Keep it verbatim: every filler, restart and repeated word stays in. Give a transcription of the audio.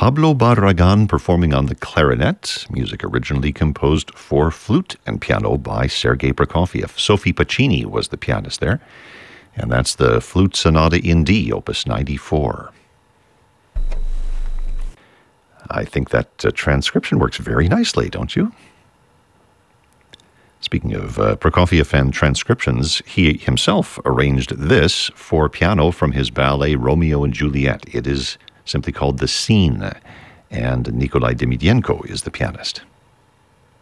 Pablo Barragan performing on the clarinet, music originally composed for flute and piano by Sergei Prokofiev. Sophie Pacini was the pianist there, and that's the Flute Sonata in D, Opus ninety-four. I think that uh, transcription works very nicely, don't you? Speaking of uh, Prokofiev and transcriptions, he himself arranged this for piano from his ballet Romeo and Juliet. It is simply called The Scene, and Nikolai Demidenko is the pianist.